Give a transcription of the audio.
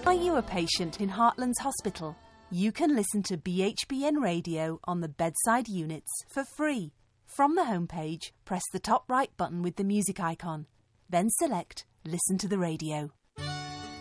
Are you a patient in Heartlands Hospital? You can listen to BHBN Radio on the bedside units for free. From the homepage, press the top right button with the music icon. Then select Listen to the Radio.